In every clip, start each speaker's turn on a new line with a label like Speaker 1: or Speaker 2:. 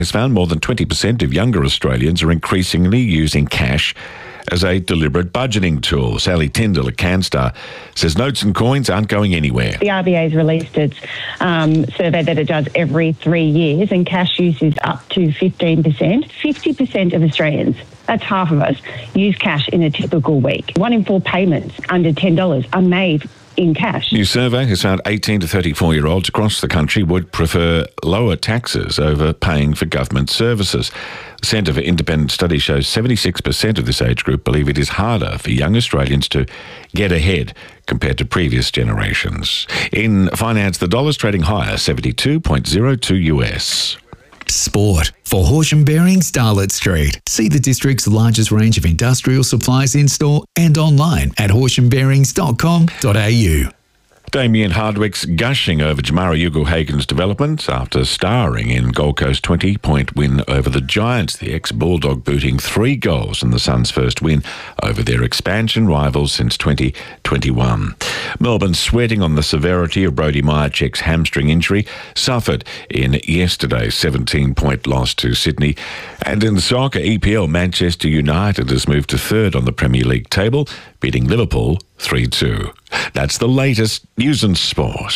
Speaker 1: has found more than 20% of younger Australians are increasingly using cash as a deliberate budgeting tool. Sally Tyndall at CanStar says notes and coins aren't going anywhere.
Speaker 2: The RBA's released its survey that it does every 3 years, and cash use is up to 15%. 50% of Australians, that's half of us, use cash in a typical week. 1 in 4 payments under $10 are made in cash.
Speaker 1: New survey has found 18 to 34-year-olds across the country would prefer lower taxes over paying for government services. The Centre for Independent Studies shows 76% of this age group believe it is harder for young Australians to get ahead compared to previous generations. In finance, the dollar's trading higher, 72.02 US.
Speaker 3: Sport for Horsham Bearings, Starlet Street. See the district's largest range of industrial supplies in-store and online at horshambearings.com.au.
Speaker 1: Damien Hardwick's gushing over Jamara Ugle-Hagen's development after starring in Gold Coast's 20-point win over the Giants. The ex-Bulldog booting 3 goals in the Suns' first win over their expansion rivals since 2021. Melbourne sweating on the severity of Brodie Mihocek's hamstring injury, suffered in yesterday's 17-point loss to Sydney. And in soccer, EPL, Manchester United has moved to 3rd on the Premier League table, beating Liverpool 3-2. That's the latest news and sport.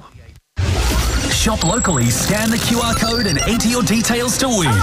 Speaker 4: Shop locally, scan the QR code and enter your details to win.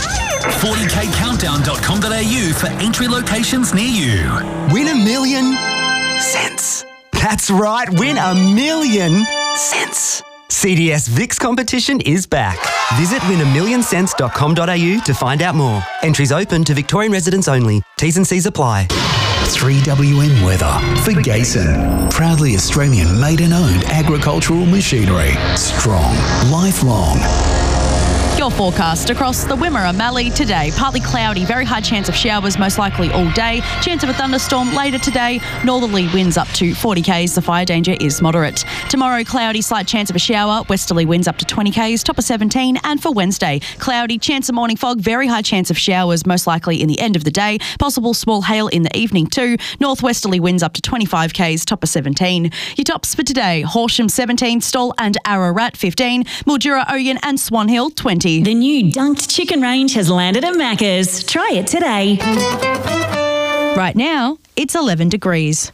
Speaker 4: 40kcountdown.com.au for entry locations near you.
Speaker 5: Win $1 million cents. That's right, win $1 million cents. CDS VIX competition is back. Visit win1millioncents.com.au to find out more. Entries open to Victorian residents only. T's and C's apply.
Speaker 3: 3WN weather for Gayson. Proudly Australian made and owned agricultural machinery. Strong, lifelong.
Speaker 6: Your forecast across the Wimmera Mallee today. Partly cloudy, very high chance of showers, most likely all day. Chance of a thunderstorm later today. Northerly winds up to 40 k's. The fire danger is moderate. Tomorrow, cloudy, slight chance of a shower. Westerly winds up to 20 k's, top of 17. And for Wednesday, cloudy, chance of morning fog, very high chance of showers, most likely in the end of the day. Possible small hail in the evening too. Northwesterly winds up to 25 k's, top of 17. Your tops for today: Horsham 17, Stawell and Ararat 15, Mildura, Oyen and Swan Hill 20.
Speaker 7: The new Dunked Chicken range has landed at Macca's. Try it today.
Speaker 6: Right now, it's 11 degrees.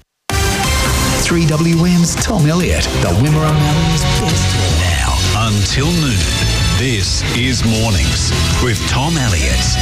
Speaker 3: 3WM's Tom Elliott, the Wimmera Malley's best.
Speaker 4: Now until noon, this is Mornings with Tom Elliott.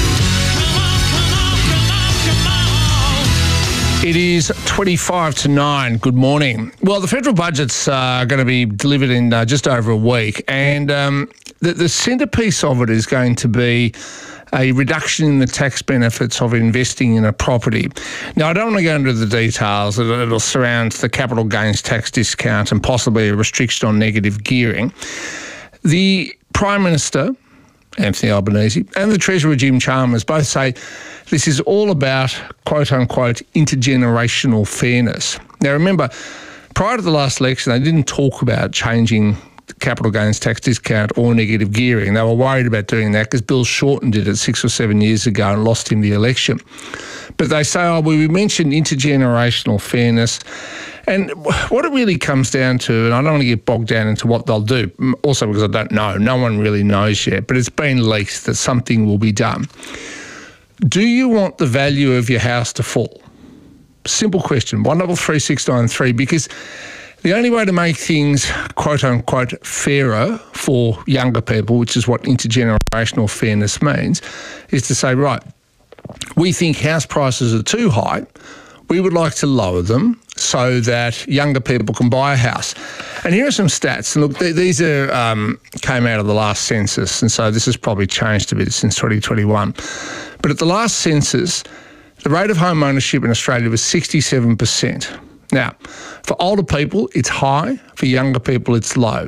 Speaker 8: It is 25 to 9. Good morning. Well, the federal budget's going to be delivered in just over a week, and the centrepiece of it is going to be a reduction in the tax benefits of investing in a property. Now, I don't want to go into the details. It'll surround the capital gains tax discount and possibly a restriction on negative gearing. The Prime Minister, Anthony Albanese, and the Treasurer, Jim Chalmers, both say this is all about, quote-unquote, intergenerational fairness. Now, remember, prior to the last election, they didn't talk about changing the capital gains tax discount or negative gearing. They were worried about doing that because Bill Shorten did it 6 or 7 years ago and lost him the election. But they say, oh, well, we mentioned intergenerational fairness. And what it really comes down to, and I don't want to get bogged down into what they'll do, also because I don't know, no one really knows yet, but it's been leaked that something will be done. Do you want the value of your house to fall? Simple question, 133693, because the only way to make things, quote-unquote, fairer for younger people, which is what intergenerational fairness means, is to say, right, we think house prices are too high. We would like to lower them so that younger people can buy a house. And here are some stats. And look, these are came out of the last census, and so this has probably changed a bit since 2021. But at the last census, the rate of home ownership in Australia was 67%. Now, for older people, it's high. For younger people, it's low.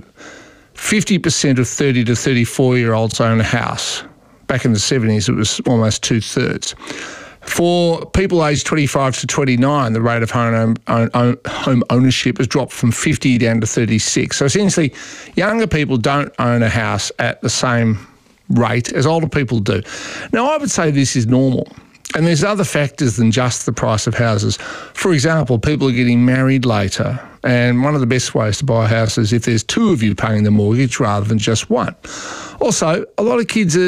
Speaker 8: 50% of 30 to 34-year-olds own a house. Back in the 70s, it was almost 2/3. For people aged 25 to 29, the rate of home ownership has dropped from 50 down to 36. So essentially, younger people don't own a house at the same rate as older people do. Now, I would say this is normal. And there's other factors than just the price of houses. For example, people are getting married later. And one of the best ways to buy a house is if there's 2 of you paying the mortgage rather than just one. Also, a lot of kids are